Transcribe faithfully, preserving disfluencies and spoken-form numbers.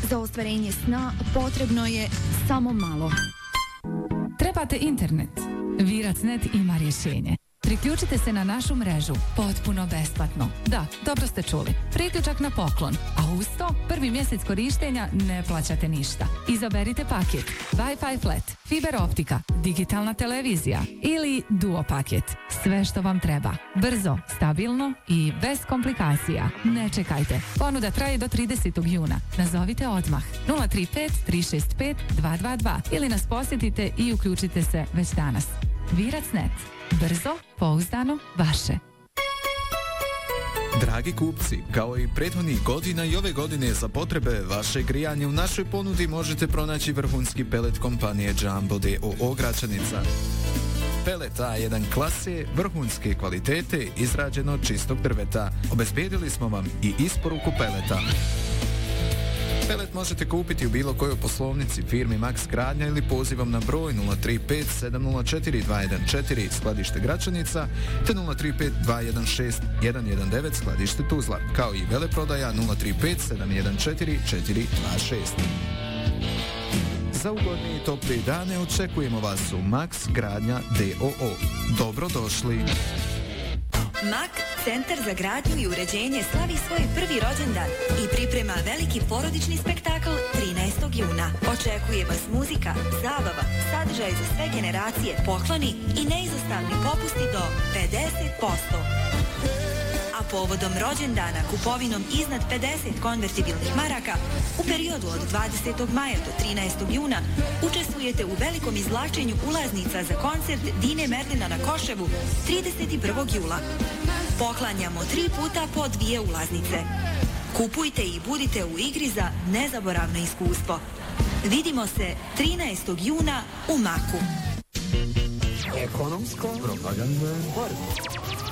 Za ostvarenje sna potrebno je samo malo. Trebate internet? Viracnet ima rješenje. Priključite se na našu mrežu potpuno besplatno. Da, dobro ste čuli. Priključak na poklon. A uz to prvi mjesec korištenja ne plaćate ništa. Izaberite paket Wi-Fi flat, fiber optika, digitalna televizija ili duo paket. Sve što vam treba. Brzo, stabilno i bez komplikacija. Ne čekajte. Ponuda traje do tridesetog juna. Nazovite odmah nula tri pet tri šest pet dva dva dva ili nas posjetite i uključite se već danas. Viracnet. Brzo, pouzdano, vaše. Dragi kupci, kao i prethodnih godina i ove godine za potrebe vaše grijanje u našoj ponudi možete pronaći vrhunski pelet kompanije Jumbo d o o Gračanica. Pelet A jedan klase, vrhunske kvalitete, izrađeno od čistog drveta. Obezbedili smo vam i isporuku peleta. Pelet možete kupiti u bilo kojoj poslovnici firmi Max Gradnja ili pozivom na broj nula tri pet sedam nula četiri dva jedan četiri skladište Gračanica te nula tri pet dva jedan šest jedan jedan devet skladište Tuzla, kao i veleprodaja nula tri pet sedam jedan četiri četiri dva šest. Za ugodni i topli dane očekujemo vas u Max Gradnja d o o. Dobrodošli! Mak, centar za gradnju i uređenje, slavi svoj prvi rođendan i priprema veliki porodični spektakl trinaestog juna. Očekuje vas muzika, zabava, sadržaj za sve generacije, pokloni i neizostavni popusti do pedeset posto. A povodom rođendana kupovinom iznad pedeset konvertibilnih maraka u periodu od dvadesetog maja do trinaestog juna učestvujete u velikom izvlačenju ulaznica za koncert Dine Merlina na Koševu trideset prvog jula. Poklanjamo tri puta po dvije ulaznice. Kupujte i budite u igri za nezaboravno iskustvo. Vidimo se trinaestog juna u Maku. Ekonomsko propagandna borba.